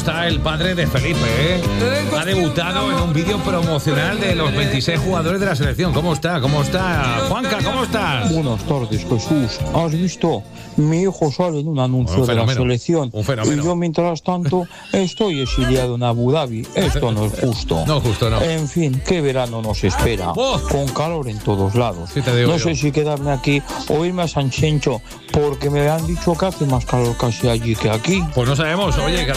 está el padre de Felipe, ¿eh? Ha debutado en un vídeo promocional de los 26 jugadores de la selección. ¿Cómo está? ¿Cómo está? Juanca, ¿cómo estás? Buenas tardes, Jesús. ¿Has visto? Mi hijo sale en un anuncio de la selección. Un fenómeno. Y yo, mientras tanto, estoy exiliado en Abu Dhabi. Esto no es justo. No, justo no. En fin, qué verano nos espera. Con calor en todos lados. Sí, te digo no yo. sé si quedarme aquí o irme a San Chencho, porque me han dicho que hace más calor casi allí que aquí. Pues no sabemos, oye.